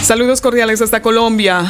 Saludos cordiales hasta Colombia.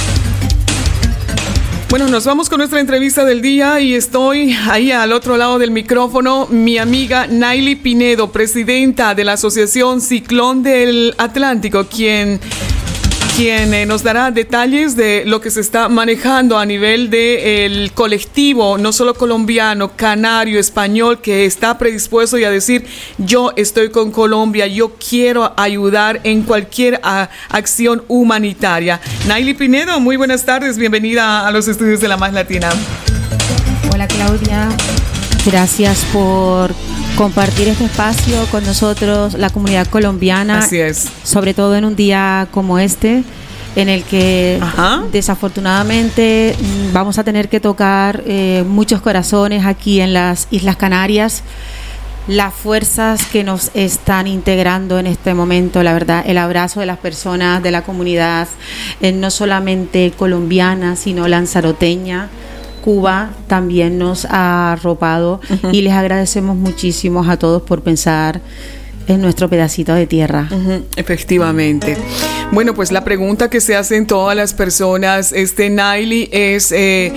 Bueno, nos vamos con nuestra entrevista del día y estoy ahí al otro lado del micrófono, mi amiga Naily Pinedo, presidenta de la Asociación Ciclón del Atlántico, quien nos dará detalles de lo que se está manejando a nivel del colectivo, no solo colombiano, canario, español, que está predispuesto a decir, yo estoy con Colombia, yo quiero ayudar en cualquier acción humanitaria. Naily Pinedo, muy buenas tardes, bienvenida a los estudios de La Más Latina. Hola Claudia, gracias por compartir este espacio con nosotros, la comunidad colombiana. Así es. Sobre todo en un día como este, en el que desafortunadamente vamos a tener que tocar muchos corazones aquí en las Islas Canarias. Las fuerzas que nos están integrando en este momento, la verdad, el abrazo de las personas de la comunidad, no solamente colombiana, sino lanzaroteña. Cuba también nos ha arropado y les agradecemos muchísimo a todos por pensar en nuestro pedacito de tierra. Efectivamente. Bueno, pues la pregunta que se hacen todas las personas, Naily, es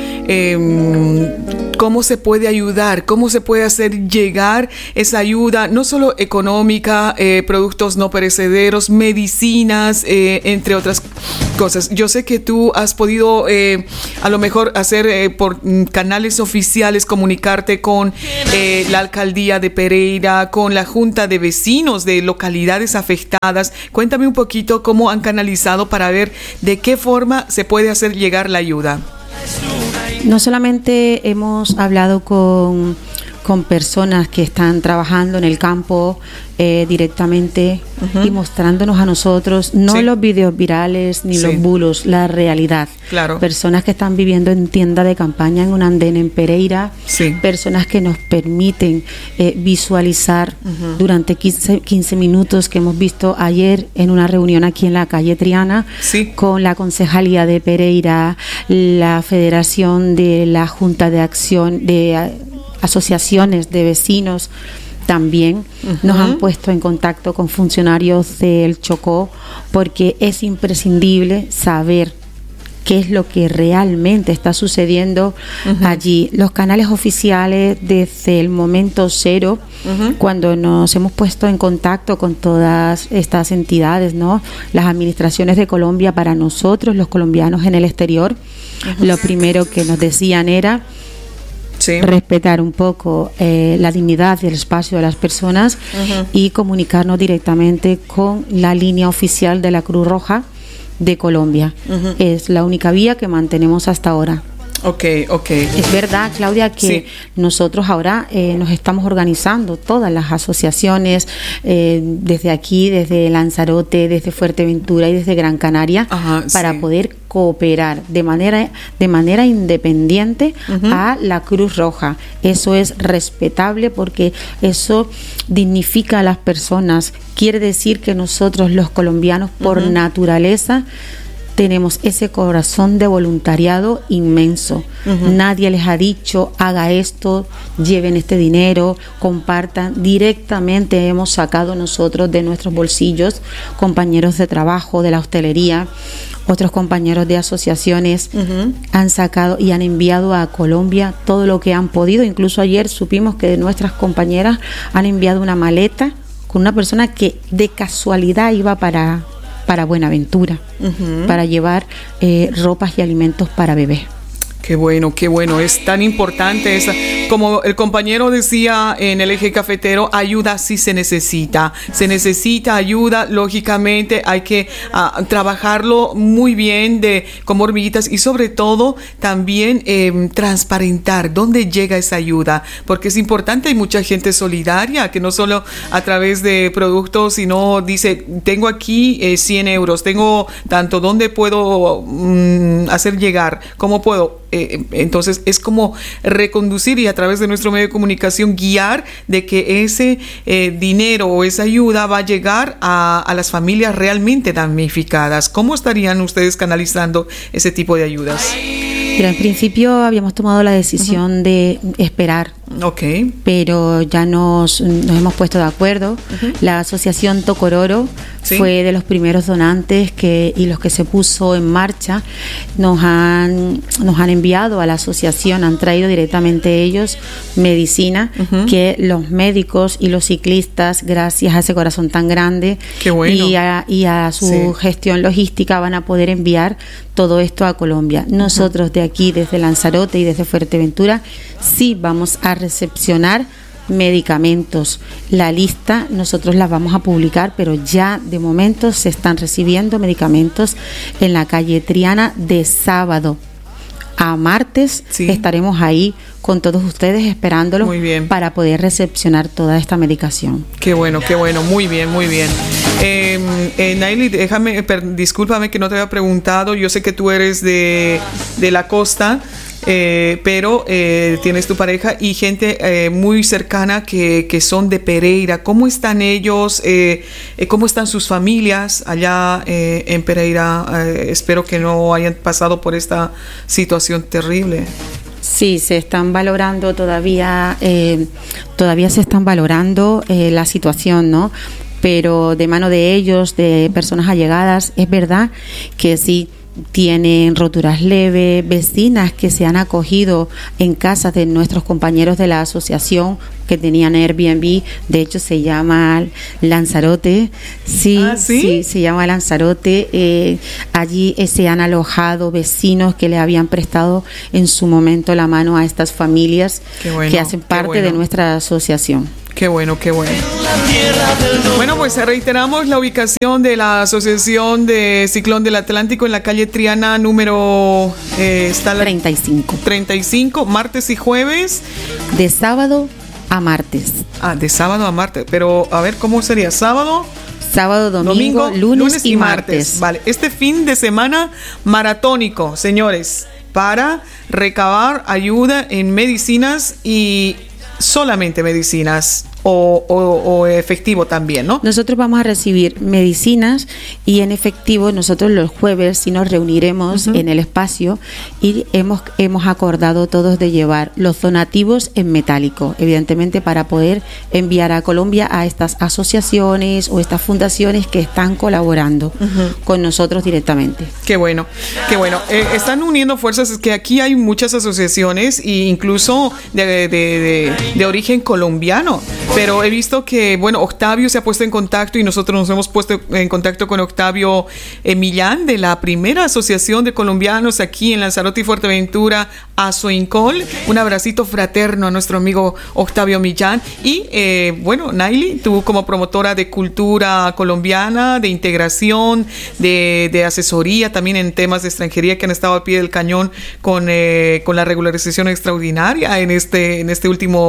¿cómo se puede ayudar? ¿Cómo se puede hacer llegar esa ayuda, no solo económica, productos no perecederos, medicinas, entre otras cosas? Yo sé que tú has podido a lo mejor hacer por canales oficiales, comunicarte con la alcaldía de Pereira, con la junta de vecinos de localidades afectadas. Cuéntame un poquito cómo han canalizado para ver de qué forma se puede hacer llegar la ayuda. No solamente hemos hablado con personas que están trabajando en el campo directamente y mostrándonos a nosotros, no los videos virales ni los bulos, la realidad. Claro. Personas que están viviendo en tienda de campaña en un andén en Pereira, personas que nos permiten visualizar durante 15 minutos que hemos visto ayer en una reunión aquí en la calle Triana con la Concejalía de Pereira, la Federación de la Junta de Acción de asociaciones de vecinos. También nos han puesto en contacto con funcionarios del Chocó, porque es imprescindible saber qué es lo que realmente está sucediendo allí. Los canales oficiales desde el momento cero, cuando nos hemos puesto en contacto con todas estas entidades, ¿no? Las administraciones de Colombia, para nosotros, los colombianos en el exterior, lo primero que nos decían era respetar un poco la dignidad y el espacio de las personas y comunicarnos directamente con la línea oficial de la Cruz Roja de Colombia. Es la única vía que mantenemos hasta ahora. Es verdad, Claudia, que nosotros ahora nos estamos organizando, todas las asociaciones, desde aquí, desde Lanzarote, desde Fuerteventura y desde Gran Canaria, para poder cooperar de manera independiente a la Cruz Roja. Eso es respetable, porque eso dignifica a las personas. Quiere decir que nosotros, los colombianos, por naturaleza, tenemos ese corazón de voluntariado inmenso. Nadie les ha dicho, haga esto, lleven este dinero, compartan. Directamente hemos sacado nosotros de nuestros bolsillos, compañeros de trabajo, de la hostelería, otros compañeros de asociaciones han sacado y han enviado a Colombia todo lo que han podido. Incluso ayer supimos que nuestras compañeras han enviado una maleta con una persona que de casualidad iba para Buenaventura, para llevar ropas y alimentos para bebés. Qué bueno, es tan importante esa, como el compañero decía en el eje cafetero, ayuda sí se necesita ayuda, lógicamente hay que trabajarlo muy bien como hormiguitas, y sobre todo también transparentar dónde llega esa ayuda, porque es importante. Hay mucha gente solidaria que no solo a través de productos, sino dice, tengo aquí 100 euros, tengo tanto, ¿dónde puedo hacer llegar? ¿Cómo puedo? Entonces es como reconducir y a través de nuestro medio de comunicación guiar de que ese dinero o esa ayuda va a llegar a las familias realmente damnificadas. ¿Cómo estarían ustedes canalizando ese tipo de ayudas? Mira, en principio habíamos tomado la decisión de esperar Okay. Pero ya nos hemos puesto de acuerdo. La asociación Tocororo fue de los primeros donantes y los que se puso en marcha. Nos han enviado a la asociación, han traído directamente ellos medicina que los médicos y los ciclistas, gracias a ese corazón tan grande, qué bueno, y a su gestión logística, van a poder enviar todo esto a Colombia. Nosotros de aquí, desde Lanzarote y desde Fuerteventura, sí vamos a recepcionar medicamentos. La lista nosotros la vamos a publicar, pero ya de momento se están recibiendo medicamentos en la calle Triana de sábado a martes. Estaremos ahí con todos ustedes esperándolos para poder recepcionar toda esta medicación. Qué bueno, muy bien, muy bien. Naily, discúlpame que no te había preguntado, yo sé que tú eres de la costa, pero tienes tu pareja y gente muy cercana que son de Pereira. ¿Cómo están ellos? ¿Cómo están sus familias allá en Pereira? Espero que no hayan pasado por esta situación terrible. Sí, se están valorando todavía se están valorando la situación, ¿no? Pero de mano de ellos, de personas allegadas, es verdad que sí tienen roturas leves, vecinas que se han acogido en casas de nuestros compañeros de la asociación que tenían Airbnb, de hecho se llama Lanzarote, sí, se llama Lanzarote, allí se han alojado vecinos que le habían prestado en su momento la mano a estas familias que hacen parte de nuestra asociación. Qué bueno. Bueno, pues reiteramos la ubicación de la Asociación de Ciclón del Atlántico en la calle Triana número 35, martes y jueves. De sábado a martes. De sábado a martes. Pero, a ver, ¿cómo sería? ¿Sábado? Sábado, domingo, lunes y martes. Vale, este fin de semana maratónico, señores, para recabar ayuda en medicinas y solamente medicinas o efectivo también, ¿no? Nosotros vamos a recibir medicinas y en efectivo nosotros los jueves sí nos reuniremos en el espacio y hemos acordado todos de llevar los donativos en metálico, evidentemente para poder enviar a Colombia a estas asociaciones o estas fundaciones que están colaborando con nosotros directamente. Qué bueno. Están uniendo fuerzas, es que aquí hay muchas asociaciones e incluso de origen colombiano. Pero he visto que, Octavio se ha puesto en contacto y nosotros nos hemos puesto en contacto con Octavio Millán de la primera asociación de colombianos aquí en Lanzarote y Fuerteventura, ASOINCOL. Un abracito fraterno a nuestro amigo Octavio Millán. Y, Naily, tú como promotora de cultura colombiana, de integración, de asesoría también en temas de extranjería que han estado al pie del cañón con la regularización extraordinaria en estos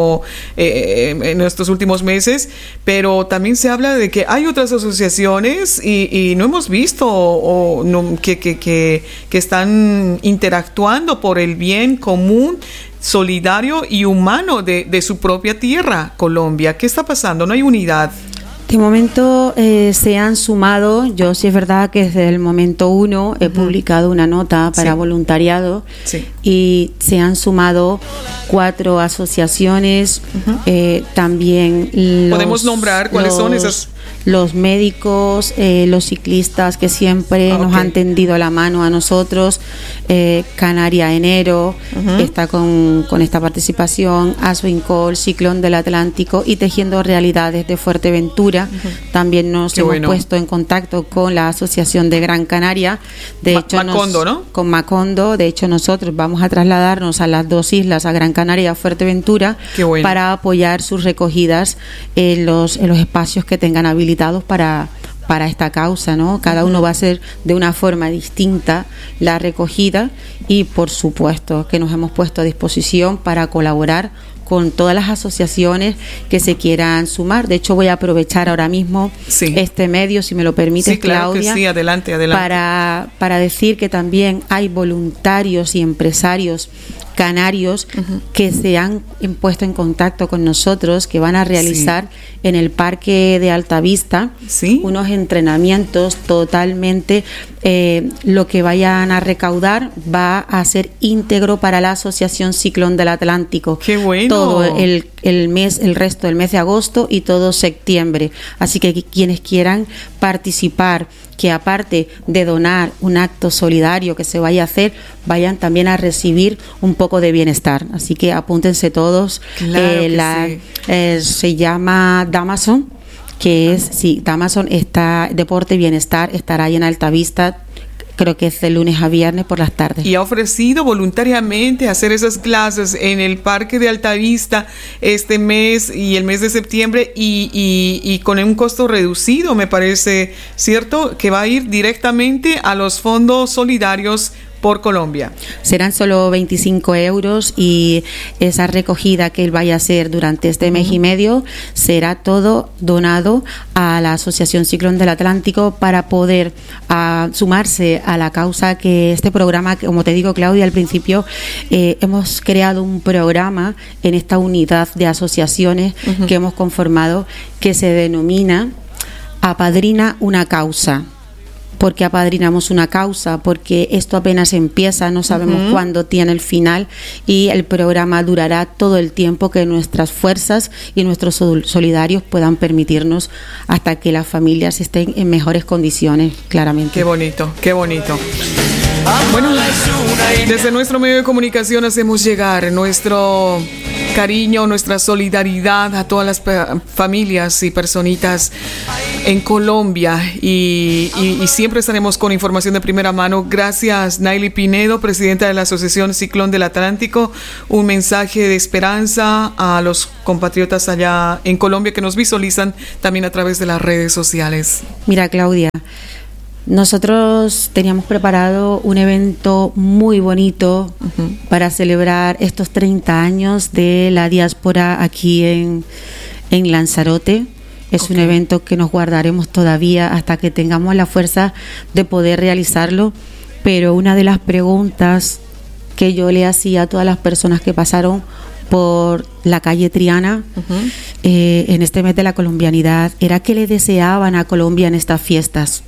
últimos meses, pero también se habla de que hay otras asociaciones y no hemos visto que están interactuando por el bien común, solidario y humano de su propia tierra, Colombia. ¿Qué está pasando? No hay unidad. De momento se han sumado, yo sí es verdad que desde el momento 1 he publicado una nota para voluntariado y se han sumado 4 asociaciones, también ¿podemos nombrar cuáles son esas? Los médicos, los ciclistas que siempre nos han tendido la mano a nosotros, Canaria Enero está con esta participación, ASOINCOL, Ciclón del Atlántico y Tejiendo Realidades de Fuerteventura. También nos hemos puesto en contacto con la Asociación de Gran Canaria, de hecho Macondo, con Macondo. De hecho nosotros vamos a trasladarnos a las 2 islas, a Gran Canaria y a Fuerteventura, para apoyar sus recogidas en los espacios que tengan habilitados para esta causa, ¿no? Cada uno va a hacer de una forma distinta la recogida y por supuesto que nos hemos puesto a disposición para colaborar con todas las asociaciones que se quieran sumar. De hecho, voy a aprovechar ahora mismo este medio, si me lo permites, claro, Claudia, que sí, adelante. para decir que también hay voluntarios y empresarios canarios que se han puesto en contacto con nosotros, que van a realizar en el Parque de Altavista unos entrenamientos totalmente, lo que vayan a recaudar va a ser íntegro para la Asociación Ciclón del Atlántico. ¡Qué bueno! Todo el resto del mes de agosto y todo septiembre. Así que quienes quieran participar, que aparte de donar un acto solidario que se vaya a hacer, vayan también a recibir un poco de bienestar. Así que apúntense todos. Claro se llama Damason, que es, Damason está Deporte y Bienestar, estará ahí en Altavista. Creo que es de lunes a viernes por las tardes. Y ha ofrecido voluntariamente hacer esas clases en el Parque de Altavista este mes y el mes de septiembre y con un costo reducido, me parece, ¿cierto? Que va a ir directamente a los fondos solidarios por Colombia. Serán solo 25 euros y esa recogida que él vaya a hacer durante este mes y medio será todo donado a la Asociación Ciclón del Atlántico para poder sumarse a la causa que este programa, como te digo, Claudia, al principio hemos creado un programa en esta unidad de asociaciones que hemos conformado que se denomina Apadrina una causa. ¿Por qué apadrinamos una causa? Porque esto apenas empieza, no sabemos cuándo tiene el final y el programa durará todo el tiempo que nuestras fuerzas y nuestros solidarios puedan permitirnos hasta que las familias estén en mejores condiciones, claramente. Qué bonito, qué bonito. Bueno, desde nuestro medio de comunicación hacemos llegar nuestro cariño, nuestra solidaridad a todas las familias y personitas en Colombia y siempre estaremos con información de primera mano. Gracias, Naily Pinedo, presidenta de la Asociación Ciclón del Atlántico. Un mensaje de esperanza a los compatriotas allá en Colombia que nos visualizan también a través de las redes sociales. Mira, Claudia, nosotros teníamos preparado un evento muy bonito para celebrar estos 30 años de la diáspora aquí en Lanzarote. Es un evento que nos guardaremos todavía hasta que tengamos la fuerza de poder realizarlo, pero una de las preguntas que yo le hacía a todas las personas que pasaron por la calle Triana en este mes de la colombianidad era qué le deseaban a Colombia en estas fiestas.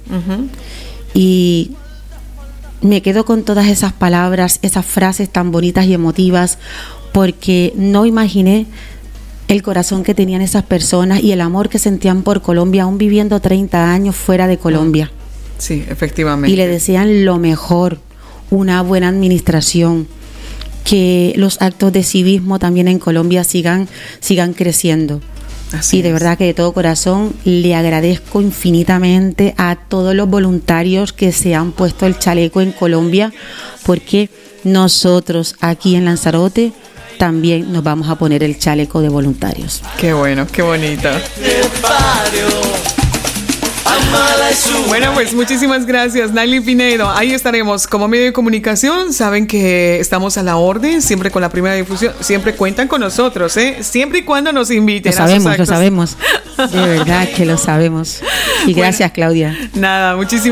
Y me quedo con todas esas palabras, esas frases tan bonitas y emotivas, porque no imaginé el corazón que tenían esas personas y el amor que sentían por Colombia, aún viviendo 30 años fuera de Colombia. Sí, efectivamente. Y le desean lo mejor, una buena administración, que los actos de civismo también en Colombia sigan creciendo. Así y de verdad que de todo corazón le agradezco infinitamente a todos los voluntarios que se han puesto el chaleco en Colombia, porque nosotros aquí en Lanzarote también nos vamos a poner el chaleco de voluntarios. Qué bueno, qué bonito. Bueno, pues muchísimas gracias, Naily Pinedo. Ahí estaremos como medio de comunicación. Saben que estamos a la orden, siempre con la primera difusión. Siempre cuentan con nosotros, siempre y cuando nos inviten. Lo sabemos. De verdad que lo sabemos. Y gracias, Claudia. Nada, muchísimas